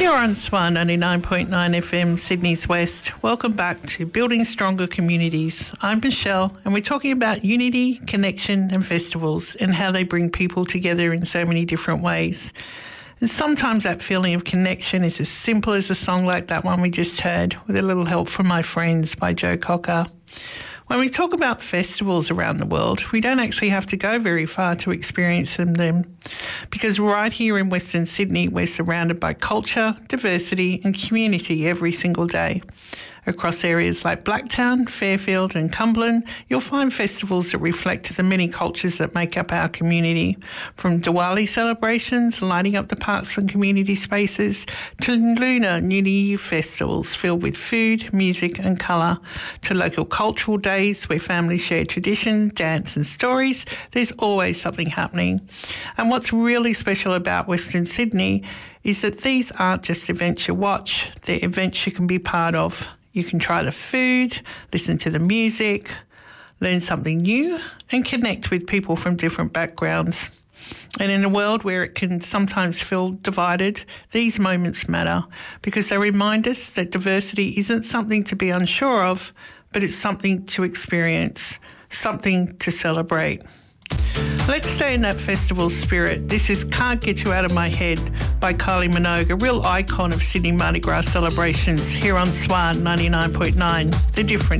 Here on SWAR 99.9 FM, Sydney's West. Welcome back to Building Stronger Communities. I'm Michelle, and we're talking about unity, connection and festivals and how they bring people together in so many different ways. And sometimes that feeling of connection is as simple as a song like that one we just heard, with a little help from my friends by Joe Cocker. When we talk about festivals around the world, we don't actually have to go very far to experience them, because right here in Western Sydney, we're surrounded by culture, diversity and community every single day. Across areas like Blacktown, Fairfield and Cumberland, you'll find festivals that reflect the many cultures that make up our community, from Diwali celebrations lighting up the parks and community spaces to Lunar New Year festivals filled with food, music and colour, to local cultural days where families share tradition, dance and stories. There's always something happening. And what's really special about Western Sydney is that these aren't just events you watch, they're events you can be part of. You can try the food, listen to the music, learn something new and connect with people from different backgrounds. And in a world where it can sometimes feel divided, these moments matter because they remind us that diversity isn't something to be unsure of, but it's something to experience, something to celebrate. Let's stay in that festival spirit. This is Can't Get You Out of My Head by Kylie Minogue, a real icon of Sydney Mardi Gras celebrations here on SWAR 99.9, The Difference.